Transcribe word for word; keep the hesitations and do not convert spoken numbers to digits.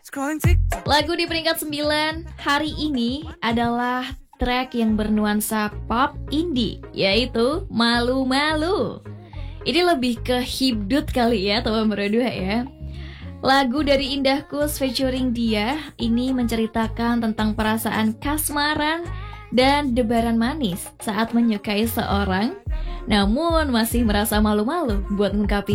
Lagu di peringkat sembilan hari ini adalah track yang bernuansa pop indie, yaitu Malu Malu. Ini lebih ke hibdut kali ya teman berdua ya. Lagu dari Indah Kus featuring Dia ini menceritakan tentang perasaan kasmaran dan debaran manis saat menyukai seorang, namun masih merasa malu-malu buat mengungkapkan